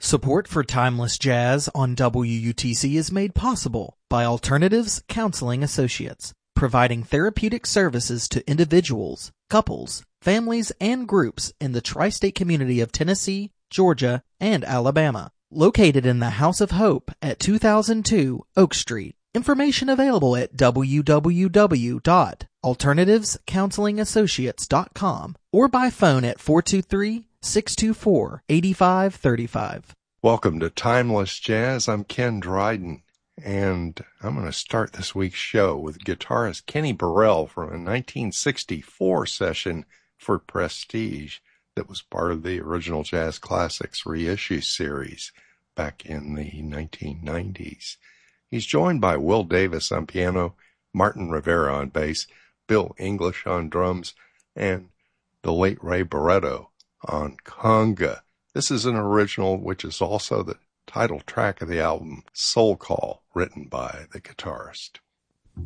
Support for Timeless Jazz on WUTC is made possible by Alternatives Counseling Associates, providing therapeutic services to individuals, couples, families, and groups in the tri-state community of Tennessee, Georgia, and Alabama. Located in the House of Hope at 2002 Oak Street. Information available at www.alternativecounselingassociates.com or by phone at 423-624-8535. Welcome to Timeless Jazz. I'm Ken Dryden, and I'm going to start this week's show with guitarist Kenny Burrell from a 1964 session for Prestige that was part of the Original Jazz Classics reissue series back in the 1990s. He's joined by Will Davis on piano, Martin Rivera on bass, Bill English on drums, and the late Ray Barretto on conga. This is an original, which is also the title track of the album, Soul Call, written by the guitarist.